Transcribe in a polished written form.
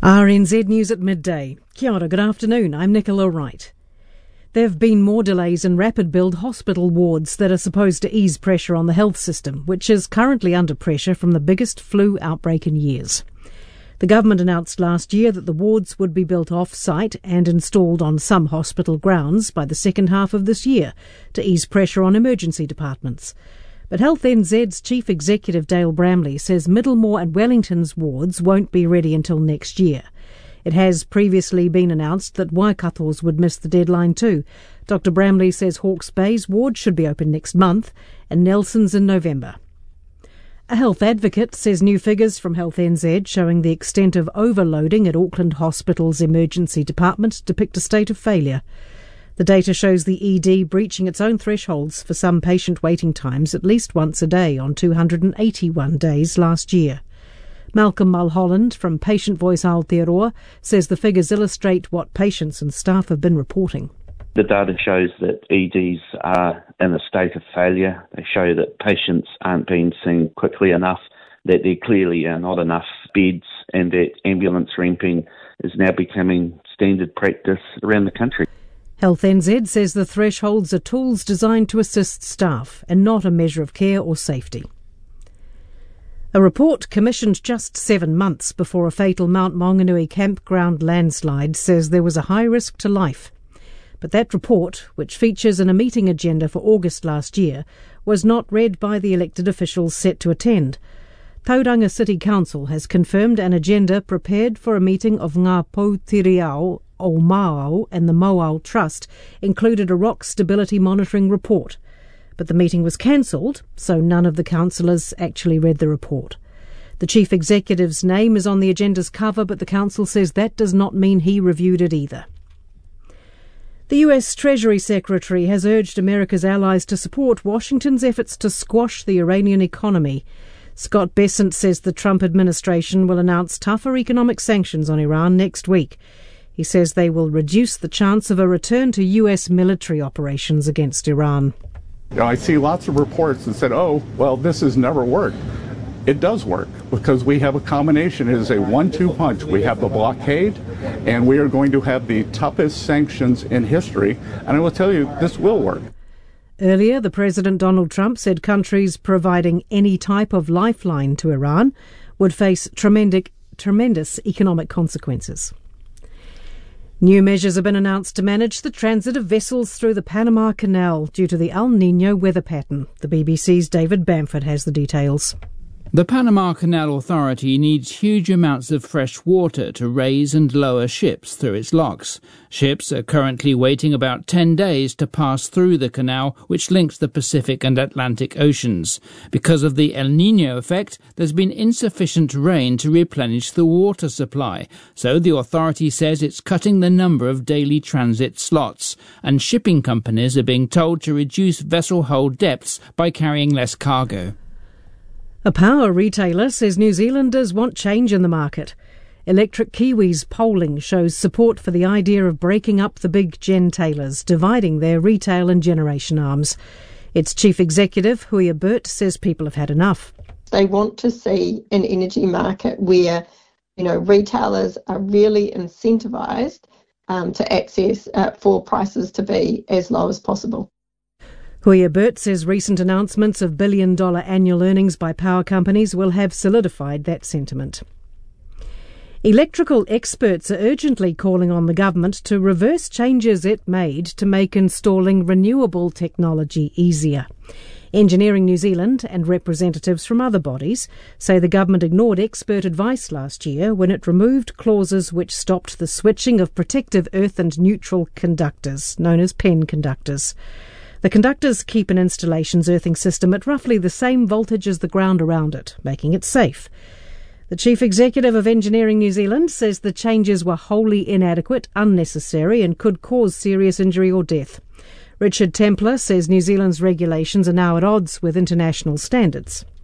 RNZ News at midday. Kia ora, good afternoon. I'm Nicola Wright. There have been more delays in rapid-build hospital wards that are supposed to ease pressure on the health system, which is currently under pressure from the biggest flu outbreak in years. The government announced last year that the wards would be built off-site and installed on some hospital grounds by the second half of this year to ease pressure on emergency departments. But Health NZ's Chief Executive Dale Bramley says Middlemore and Wellington's wards won't be ready until next year. It has previously been announced that Waikato's would miss the deadline too. Dr Bramley says Hawke's Bay's ward should be open next month and Nelson's in November. A health advocate says new figures from Health NZ showing the extent of overloading at Auckland Hospital's emergency department depict a state of failure. The data shows the ED breaching its own thresholds for some patient waiting times at least once a day on 281 days last year. Malcolm Mulholland from Patient Voice Aotearoa says the figures illustrate what patients and staff have been reporting. The data shows that EDs are in a state of failure. They show that patients aren't being seen quickly enough, that there clearly are not enough beds, and that ambulance ramping is now becoming standard practice around the country. Health NZ says the thresholds are tools designed to assist staff and not a measure of care or safety. A report commissioned just 7 months before a fatal Mount Maunganui campground landslide says there was a high risk to life. But that report, which features in a meeting agenda for August last year, was not read by the elected officials set to attend. Tauranga City Council has confirmed an agenda prepared for a meeting of Ngā Poutireo o Māau and the Moau Trust included a rock stability monitoring report. But the meeting was cancelled, so none of the councillors actually read the report. The chief executive's name is on the agenda's cover, but the council says that does not mean he reviewed it either. The US Treasury Secretary has urged America's allies to support Washington's efforts to squash the Iranian economy. Scott Bessent says the Trump administration will announce tougher economic sanctions on Iran next week. He says they will reduce the chance of a return to US military operations against Iran. I see lots of reports that said, oh, well, this has never worked. It does work because we have a combination. It is a 1-2 punch. We have the blockade, and we are going to have the toughest sanctions in history. And I will tell you, this will work. Earlier, the President Donald Trump said countries providing any type of lifeline to Iran would face tremendous economic consequences. New measures have been announced to manage the transit of vessels through the Panama Canal due to the El Niño weather pattern. The BBC's David Bamford has the details. The Panama Canal Authority needs huge amounts of fresh water to raise and lower ships through its locks. Ships are currently waiting about 10 days to pass through the canal, which links the Pacific and Atlantic Oceans. Because of the El Niño effect, there's been insufficient rain to replenish the water supply, so the authority says it's cutting the number of daily transit slots, and shipping companies are being told to reduce vessel hold depths by carrying less cargo. A power retailer says New Zealanders want change in the market. Electric Kiwis polling shows support for the idea of breaking up the big gentailers, dividing their retail and generation arms. Its chief executive, Huia Burt, says people have had enough. They want to see an energy market where, retailers are really incentivised to access for prices to be as low as possible. Huia Burt says recent announcements of billion-dollar annual earnings by power companies will have solidified that sentiment. Electrical experts are urgently calling on the government to reverse changes it made to make installing renewable technology easier. Engineering New Zealand and representatives from other bodies say the government ignored expert advice last year when it removed clauses which stopped the switching of protective earth and neutral conductors, known as PEN conductors. The conductors keep an installation's earthing system at roughly the same voltage as the ground around it, making it safe. The chief executive of Engineering New Zealand says the changes were wholly inadequate, unnecessary and could cause serious injury or death. Richard Templer says New Zealand's regulations are now at odds with international standards.